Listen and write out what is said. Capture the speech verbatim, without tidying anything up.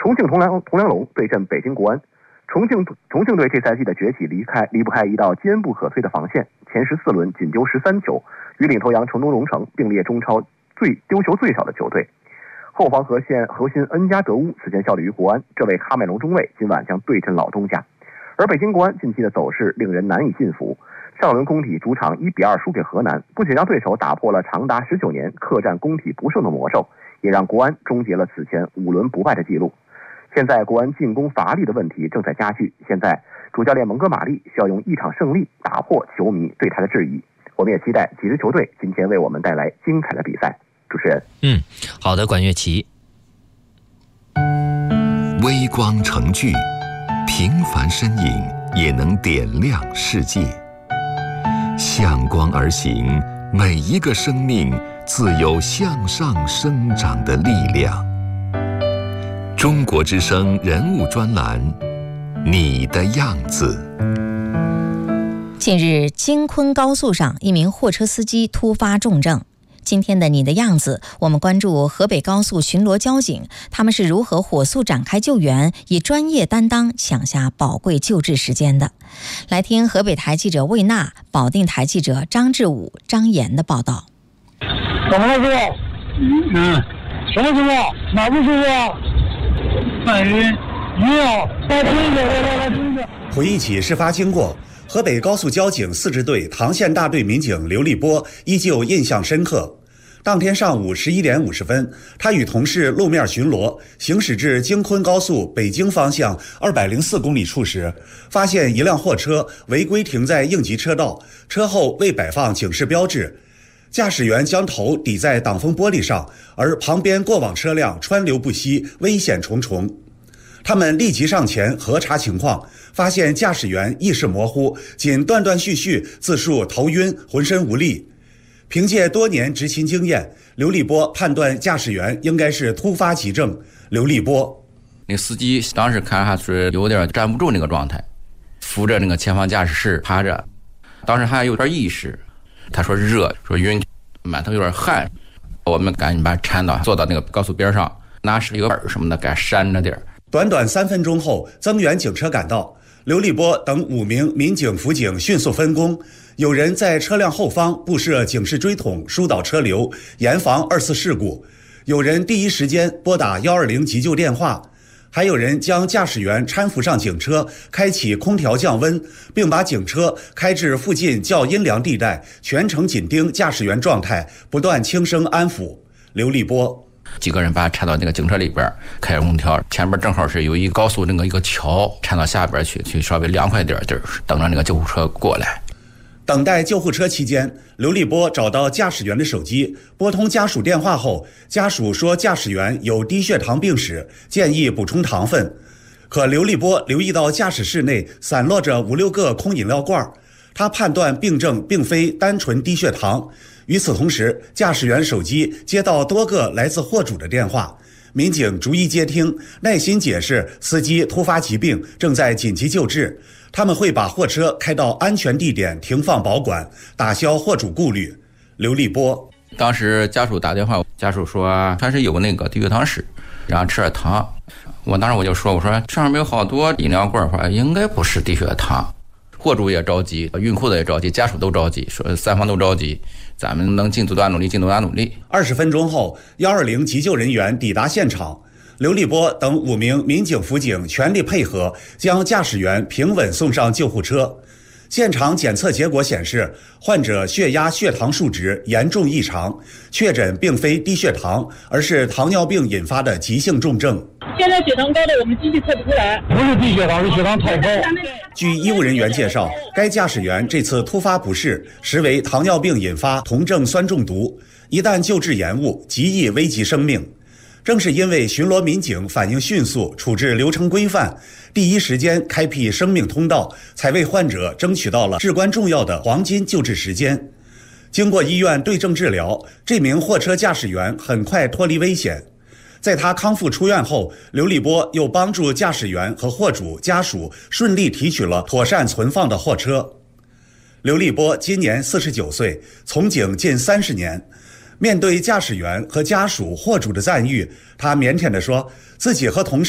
重庆铜梁铜梁龙对阵北京国安。重庆重庆队这赛季的崛起离开离不开一道坚不可摧的防线，前十四轮仅丢十三球，与领头羊成都龙城并列中超最丢球最少的球队。后防核线核心恩加德乌此前效力于国安，这位喀麦隆中卫今晚将对阵老东家。而北京国安近期的走势令人难以信服，上轮工体主场一比二输给河南，不仅让对手打破了长达十九年客战工体不胜的魔咒，也让国安终结了此前五轮不败的记录。现在国安进攻乏力的问题正在加剧，现在主教练蒙哥马利需要用一场胜利打破球迷对他的质疑。我们也期待几支球队今天为我们带来精彩的比赛。主持人， 嗯，好的，管乐琪。 微光成炬，平凡身影也能点亮世界。向光而行，每一个生命自有向上生长的力量。中国之声人物专栏，你的样子。 近日，京昆高速上一名货车司机突发重症。今天的你的样子，我们关注河北高速巡逻交警，他们是如何火速展开救援，以专业担当抢下宝贵救治时间的。来听河北台记者魏娜、保定台记者张志武、张岩的报道。 怎么了，师傅？嗯，什么情况？哪不舒服啊？半晕，晕啊！来听一下，来来听一下。 回忆起事发经过，河北高速交警四支队唐县大队民警刘立波依旧印象深刻。当天上午十一点五十分，他与同事路面巡逻，行驶至京昆高速北京方向二百零四公里处时，发现一辆货车违规停在应急车道，车后未摆放警示标志。驾驶员将头抵在挡风玻璃上，而旁边过往车辆川流不息，危险重重。他们立即上前核查情况，发现驾驶员意识模糊，仅断断续续自述头晕、浑身无力。凭借多年执勤经验，刘立波判断驾驶员应该是突发急症。刘立波， 那司机当时看还是有点站不住那个状态，扶着那个前方驾驶室趴着，当时还有点意识。他说热，说晕，满头有点汗。我们赶紧把他搀到，坐到那个高速边上，拿是一个本什么的给扇着点儿。 短短三分钟后，增援警车赶到，刘立波等五名民警辅警迅速分工，有人在车辆后方布设警示锥筒，疏导车流，严防二次事故；有人第一时间拨打一二零急救电话，还有人将驾驶员搀扶上警车，开启空调降温，并把警车开至附近较阴凉地带，全程紧盯驾驶员状态，不断轻声安抚。刘立波， 几个人把他搀到那个警车里边，开着空调，前边正好是有一高速那个一个桥，搀到下边去，去稍微凉快点地儿，等着那个救护车过来。 等待救护车期间，刘立波找到驾驶员的手机，拨通家属电话后，家属说驾驶员有低血糖病史，建议补充糖分。可刘立波留意到驾驶室内散落着五六个空饮料罐，他判断病症并非单纯低血糖。与此同时，驾驶员手机接到多个来自货主的电话，民警逐一接听，耐心解释司机突发疾病，正在紧急救治。他们会把货车开到安全地点停放保管，打消货主顾虑。刘立波， 当时家属打电话，家属说他是有那个低血糖史，然后吃点糖。我当时我就说，我说上面有好多饮料罐，说应该不是低血糖。货主也着急，孕妇的也着急，家属都着急，说三方都着急，咱们能尽多大努力尽多大努力。 二十分钟后，一二零急救人员抵达现场，刘立波等五名民警辅警全力配合，将驾驶员平稳送上救护车。现场检测结果显示，患者血压、血糖数值严重异常，确诊并非低血糖，而是糖尿病引发的急性重症。 现在血糖高的我们机器测不出来，不是低血糖，是血糖太高。 据医务人员介绍，该驾驶员这次突发不适实为糖尿病引发酮症酸中毒，一旦救治延误，极易危及生命。正是因为巡逻民警反应迅速，处置流程规范，第一时间开辟生命通道，才为患者争取到了至关重要的黄金救治时间。经过医院对症治疗，这名货车驾驶员很快脱离危险。在他康复出院后，刘立波又帮助驾驶员和货主家属顺利提取了妥善存放的货车。刘立波今年四十九岁，从警近三十年。面对驾驶员和家属、货主的赞誉，他腼腆地说，自己和同事